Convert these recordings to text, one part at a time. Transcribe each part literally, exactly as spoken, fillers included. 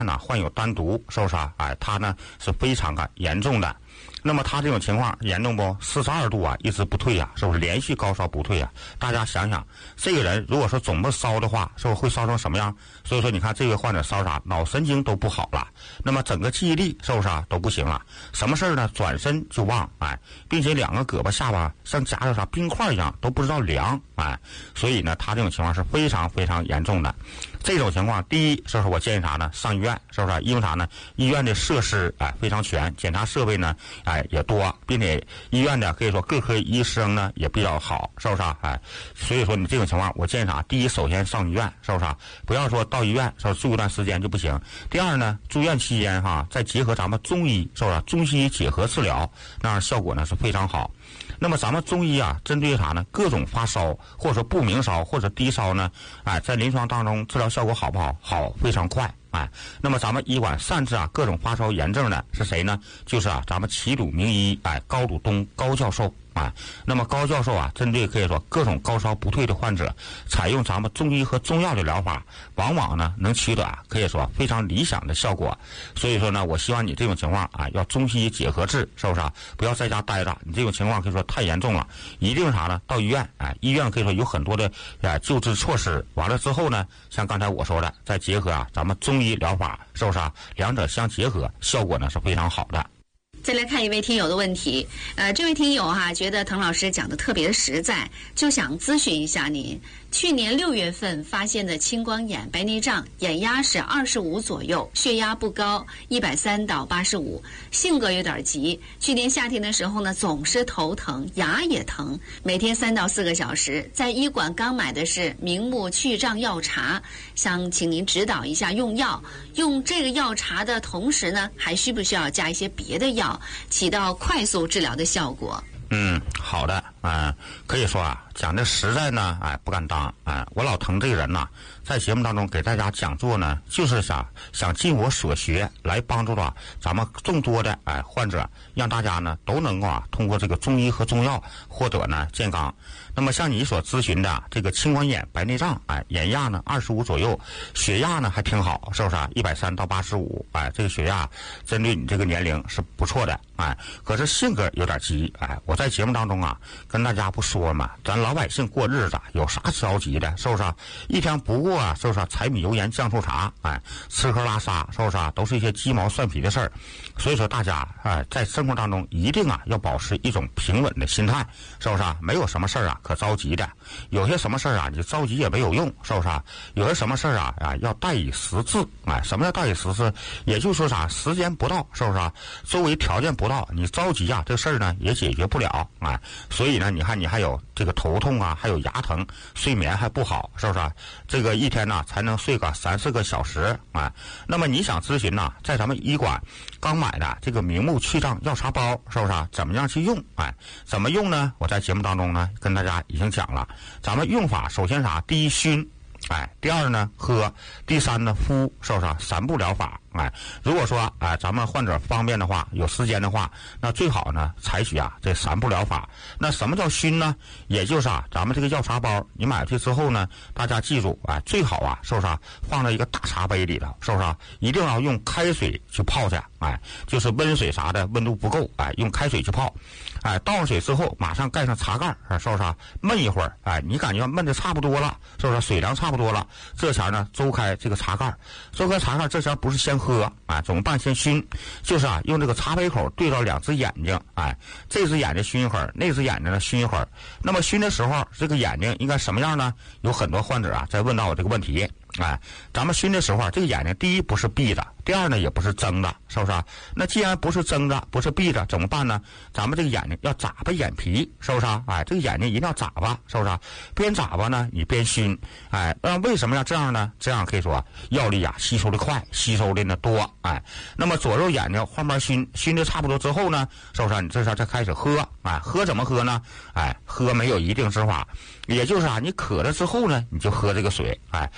呢患有丹毒，是不是啊？哎，他呢是非常啊严重的。那么他这种情况严重不？四十二度啊，一直不退呀、啊，是不是连续高烧不退呀、啊？大家想想，这个人如果说总不烧的话，是不是会烧成什么样？所以说，你看这个患者烧啥，脑神经都不好了，那么整个记忆力是不是啊都不行了？什么事儿呢？转身就忘，哎，并且两个胳膊下巴像夹着啥冰块一样，都不知道凉，哎，所以呢，他这种情况是非常非常严重的。这种情况，第一，是不是我建议啥呢？上医院，是不是？因为啥呢？医院的设施哎非常全，检查设备呢哎也多，并且医院的可以说各科医生呢也比较好，是不是啊？哎，所以说你这种情况，我建议啥？第一，首先上医院，是不是啊？不要说到医院是住一段时间就不行。第二呢，住院期间哈，再结合咱们中医，是不是？中西医结合治疗，那样效果呢是非常好。那么咱们中医啊，针对啥呢？各种发烧，或者说不明烧，或者低烧呢，哎，在临床当中治疗效果好不好？好，非常快。哎，那么咱们医馆善治啊各种发烧炎症的是谁呢？就是啊咱们齐鲁名医哎高鲁东高教授啊。那么高教授啊，针对可以说各种高烧不退的患者，采用咱们中医和中药的疗法，往往呢能取得啊可以说非常理想的效果。所以说呢，我希望你这种情况啊要中西医结合治，是不是啊？不要在家待着，你这种情况可以说太严重了，一定啥呢？到医院哎，医院可以说有很多的啊救治措施。完了之后呢，像刚才我说的，再结合啊咱们中医疗法，是不是啊？两者相结合，效果呢是非常好的。 再来看一位听友的问题，呃，这位听友哈、啊、觉得滕老师讲的特别的实在，就想咨询一下您。去年六月份发现的青光眼白内障，眼压是二十五左右，血压不高，一百三到八十五，性格有点急。去年夏天的时候呢，总是头疼，牙也疼，每天三到四个小时。在医馆刚买的是明目去障药茶，想请您指导一下用药。用这个药茶的同时呢，还需不需要加一些别的药，起到快速治疗的效果？ 嗯，好的，嗯，可以说啊，讲的实在呢，哎，不敢当，哎，我老滕这个人呐，在节目当中给大家讲座呢，就是想想尽我所学来帮助到咱们众多的哎患者，让大家呢都能够啊通过这个中医和中药获得呢健康。那么像你所咨询的这个青光眼白内障，哎，眼压呢二十五左右，血压呢还挺好，是不是啊？一百三到八十五，哎，这个血压针对你这个年龄是不错的，哎，可是性格有点急，哎，我在节目当中啊跟大家不说嘛，咱老百姓过日子有啥着急的，是不是啊？一天不过啊，是不是啊？柴米油盐酱醋茶，哎，吃喝拉撒，是不是啊？都是一些鸡毛蒜皮的事儿。所以说大家哎，在生活当中一定啊要保持一种平稳的心态，是不是啊？没有什么事儿啊可着急的，有些什么事儿啊你着急也没有用，是不是啊？有些什么事儿啊啊要待以时至，哎，什么叫待以时至？也就是说啥，时间不到，是不是啊？周围条件不到，你着急啊，这事儿呢也解决不了，哎，所以呢，你看你还有这个头痛啊，还有牙疼，睡眠还不好，是不是啊？这个一天呢才能睡个三四个小时，哎，那么你想咨询呢，在咱们医馆刚买的这个明目去障药茶包，是不是啊？怎么样去用？哎，怎么用呢？我在节目当中呢跟大家已经讲了，咱们用法首先啥？第一熏，哎，第二呢喝，第三呢敷，是不是啊？三步疗法。哎，如果说哎咱们患者方便的话，有时间的话，那最好呢采取啊这三步疗法。那什么叫熏呢？也就是啊咱们这个药茶包你买回去之后呢，大家记住哎，最好啊是不是啊放在一个大茶杯里头，是不是啊？一定要用开水去泡去，哎，就是温水啥的温度不够，哎，用开水去泡。哎，倒上水之后马上盖上茶盖，是不是啊？焖一会儿，哎，你感觉焖的差不多了，是不是水量差不多了？这前呢周开这个茶盖，周开茶盖，这前不是先喝，哎，怎么办？先熏，就是啊，用这个茶杯口对到两只眼睛，哎，这只眼睛熏一会儿，那只眼睛呢熏一会儿。那么熏的时候，这个眼睛应该什么样呢？有很多患者啊在问到我这个问题。哎，咱们熏的时候啊，这个眼睛第一不是闭着，第二呢也不是睁着，是不是啊？那既然不是睁着，不是闭着，怎么办呢？咱们这个眼睛要眨巴眼皮，是不是啊？哎，这个眼睛一定要眨巴，是不是啊？边眨巴呢，你边熏，哎，那为什么要这样呢？这样可以说药力啊吸收的快，吸收的呢多，哎，那么左右眼睛慢慢熏，熏的差不多之后呢，是不是啊？你这时候再开始喝，哎，喝怎么喝呢？哎，喝没有一定之法，也就是啊，你渴了之后呢，你就喝这个水，哎，你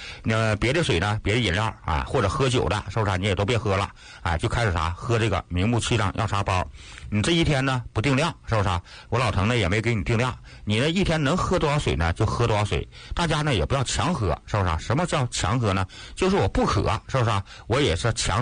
呃，别的水呢，别的饮料啊，或者喝酒的，是不是？你也都别喝了，哎，就开始啥喝这个明目七张药茶包。你这一天呢不定量，是不是？我老滕呢也没给你定量，你呢一天能喝多少水呢就喝多少水。大家呢也不要强喝，是不是？什么叫强喝呢？就是我不渴，是不是？我也是强。